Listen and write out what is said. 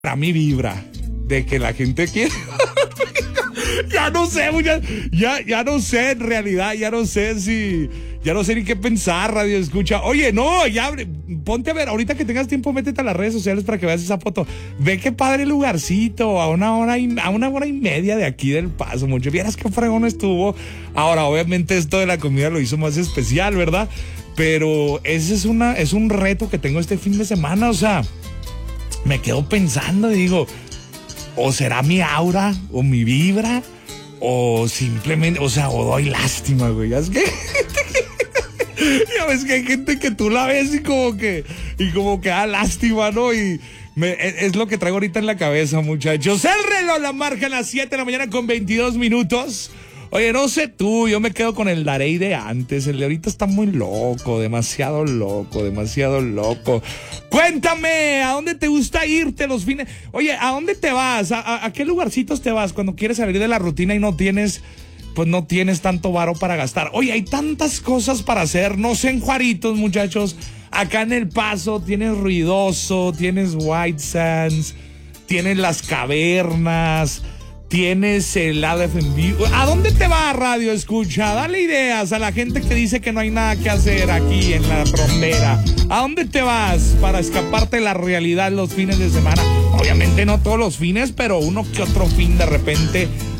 Para mí vibra de que la gente quiere. Ya no sé, ya no sé en realidad, ya no sé ni qué pensar, radio escucha. Oye, no, ya ponte a ver, ahorita que tengas tiempo, métete a las redes sociales para que veas esa foto. Ve qué padre lugarcito, a una hora y media de aquí del Paso, mucho. Vieras qué fregón estuvo. Ahora, obviamente esto de la comida lo hizo más especial, ¿verdad? Pero ese es un reto que tengo este fin de semana, o sea, me quedo pensando y digo, o será mi aura, o mi vibra, o simplemente, o sea, o doy lástima, güey. Es que ya ves que hay gente que tú la ves y como que da lástima, ¿no? Es lo que traigo ahorita en la cabeza, muchachos. El reloj la marca a las 7 de la mañana con 22 minutos. Oye, no sé tú, yo me quedo con el Darey de antes. El de ahorita está muy loco, demasiado loco, demasiado loco. Cuéntame, ¿a dónde te gusta irte los fines? Oye, ¿a dónde te vas? ¿A qué lugarcitos te vas cuando quieres salir de la rutina y no tienes tanto varo para gastar? Oye, hay tantas cosas para hacer, no sé, en Juaritos, muchachos. Acá en El Paso tienes Ruidoso, tienes White Sands, tienes Las Cavernas, tienes el ADFB. ¿A dónde te va, radio escucha? Dale ideas a la gente que dice que no hay nada que hacer aquí en la frontera. ¿A dónde te vas para escaparte de la realidad los fines de semana? Obviamente no todos los fines, pero uno que otro fin de repente